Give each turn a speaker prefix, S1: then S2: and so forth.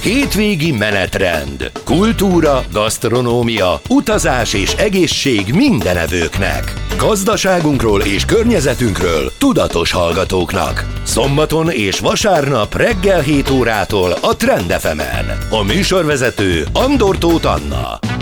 S1: Hétvégi menetrend. Kultúra, gasztronómia, utazás és egészség mindenevőknek. Gazdaságunkról és környezetünkről tudatos hallgatóknak. Szombaton és vasárnap reggel 7 órától a Trend FM-en. A műsorvezető Andor Tóth Anna.